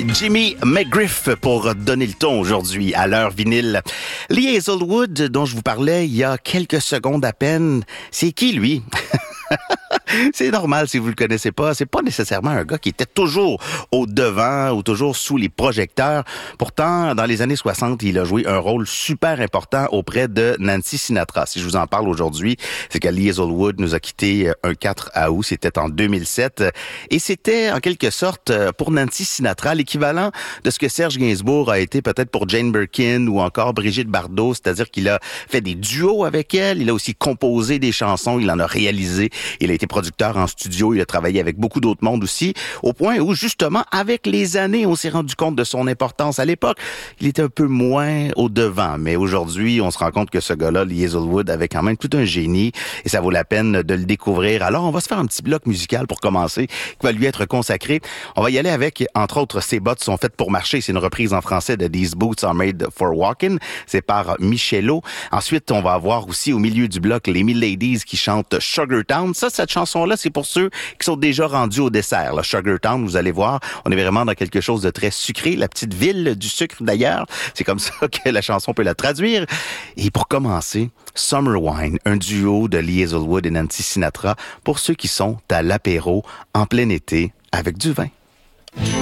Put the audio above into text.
Jimmy McGriff pour donner le ton aujourd'hui à l'heure vinyle. Lee Hazlewood, dont je vous parlais il y a quelques secondes à peine, c'est qui lui? C'est normal si vous le connaissez pas. C'est pas nécessairement un gars qui était toujours au devant ou toujours sous les projecteurs. Pourtant, dans les années 60, il a joué un rôle super important auprès de Nancy Sinatra. Si je vous en parle aujourd'hui, c'est que Lee Hazlewood nous a quittés un 4 août. C'était en 2007. Et c'était, en quelque sorte, pour Nancy Sinatra, l'équivalent de ce que Serge Gainsbourg a été peut-être pour Jane Birkin ou encore Brigitte Bardot. C'est-à-dire qu'il a fait des duos avec elle. Il a aussi composé des chansons. Il en a réalisé. Il a été producteur en studio, il a travaillé avec beaucoup d'autres mondes aussi, au point où, justement, avec les années, on s'est rendu compte de son importance. À l'époque, il était un peu moins au devant, mais aujourd'hui, on se rend compte que ce gars-là, Lee Hazlewood, avait quand même tout un génie, et ça vaut la peine de le découvrir. Alors, on va se faire un petit bloc musical pour commencer, qui va lui être consacré. On va y aller avec, entre autres, Ces bottes sont faites pour marcher. C'est une reprise en français de These Boots Are Made for Walking. C'est par Michelot. Ensuite, on va avoir aussi, au milieu du bloc, les Miladies qui chantent Sugar Town. Cette chanson-là, c'est pour ceux qui sont déjà rendus au dessert. Là, Sugar Town, vous allez voir, on est vraiment dans quelque chose de très sucré. La petite ville du sucre, d'ailleurs. C'est comme ça que la chanson peut la traduire. Et pour commencer, Summer Wine, un duo de Lee Hazlewood et Nancy Sinatra, pour ceux qui sont à l'apéro en plein été avec du vin.